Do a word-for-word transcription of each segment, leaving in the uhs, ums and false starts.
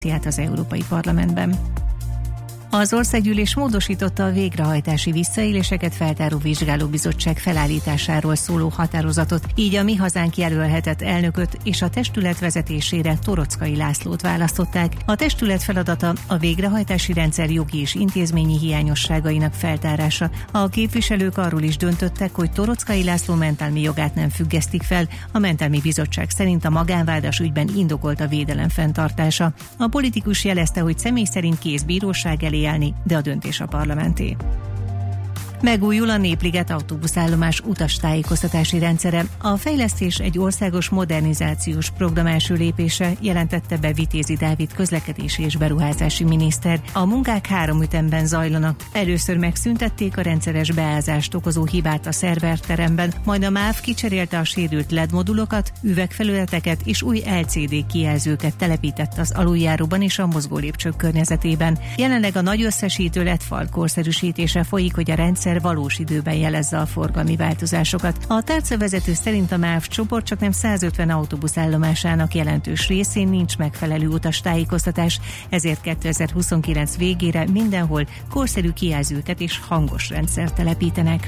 az Európai Parlamentben. Az országgyűlés módosította a végrehajtási visszaéléseket feltáró vizsgálóbizottság felállításáról szóló határozatot, így a Mi Hazánk jelölhetett elnököt és a testület vezetésére Toroczkai Lászlót választották. A testület feladata a végrehajtási rendszer jogi és intézményi hiányosságainak feltárása. A képviselők arról is döntöttek, hogy Toroczkai László mentelmi jogát nem függesztik fel. A mentelmi bizottság szerint a magánvádas ügyben indokolt a védelem fenntartása. A politikus jelezte, hogy személy szerint kész bíróság elé állni, de a döntés a parlamenté. Megújul a Népliget autóbuszállomás utastájékoztatási rendszere. A fejlesztés egy országos modernizációs program első lépése, jelentette be Vitézi Dávid közlekedési és beruházási miniszter. A munkák három ütemben zajlanak. Először megszüntették a rendszeres beázást okozó hibát a szerverteremben, majd a MÁV kicserélte a sérült el é dé modulokat, üvegfelületeket és új el cé dé kijelzőket telepített az aluljáróban és a mozgólépcsők környezetében. Jelenleg a nagy összesítő el é dé fal korszerűsítése folyik, hogy a rendszer valós időben jelezze a forgalmi változásokat. A tárcavezető szerint a MÁV csoport csak nem százötven autóbuszállomásának jelentős részén nincs megfelelő utastájékoztatás, ezért kétezer-huszonkilenc végére mindenhol korszerű kijelzőket és hangos rendszert telepítenek.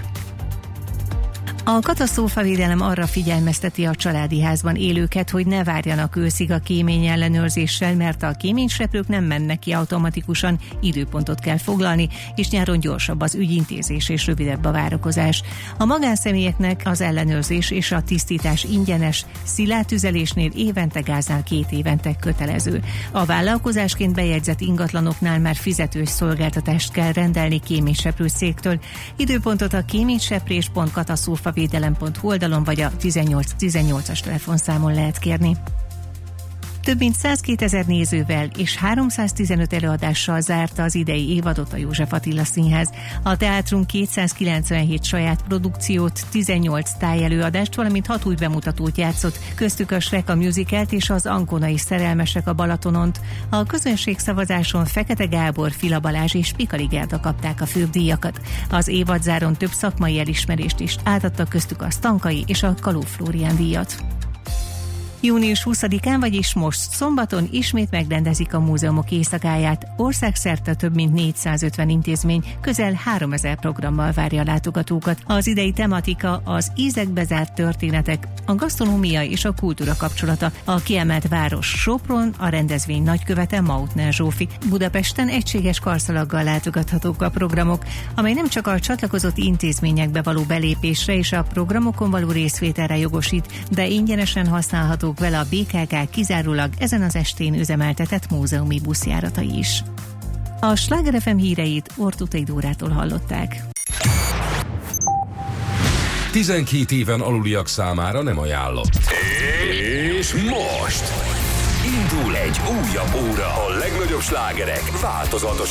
A katasztrófavédelem arra figyelmezteti a családi házban élőket, hogy ne várjanak őszig a kémény ellenőrzéssel, mert a kéményseprők nem mennek ki automatikusan, időpontot kell foglalni, és nyáron gyorsabb az ügyintézés és rövidebb a várakozás. A magánszemélyeknek az ellenőrzés és a tisztítás ingyenes, szilárd-tüzelésnél évente, gáznál két évente kötelező. A vállalkozásként bejegyzett ingatlanoknál már fizetős szolgáltatást kell rendelni kéményseprő cégtől. Időpontot a kéményseprés pont katasztrófa védelem pont hu oldalon vagy a tizennyolc tizennyolcas telefonszámon lehet kérni. Több mint százkétezer nézővel és háromszáztizenöt előadással zárta az idei évadot a József Attila Színház. A teátrum kétszázkilencvenhét saját produkciót, tizennyolc tájelőadást, valamint hat új bemutatót játszott, köztük a Shrek a musicalt és az Ankonai szerelmesek a Balatonont. A közönségszavazáson Fekete Gábor, Fila Balázs és Pikali Gerda kapták a főbb díjakat. Az évadzáron több szakmai elismerést is átadtak, köztük a Stankai és a Kaló Flórián díjat. június huszadikán, vagyis most szombaton ismét megrendezik a múzeumok éjszakáját. Országszerte több mint négyszázötven intézmény, közel háromezer programmal várja a látogatókat. Az idei tematika az ízekbe zárt történetek, a gasztronómia és a kultúra kapcsolata. A kiemelt város Sopron, a rendezvény nagykövete Mautner Zsófi. Budapesten egységes karszalaggal látogathatók a programok, amely nem csak a csatlakozott intézményekbe való belépésre és a programokon való részvételre jogosít, de ingyenesen használható vele a bé ká ká kizárólag ezen az estén üzemeltetett múzeumi buszjáratai is. A Sláger ef em híreit Ortutai Dórától hallották. tizenkét éven aluliak számára nem ajánlott. És most indul egy újabb óra a legnagyobb slágerek változatos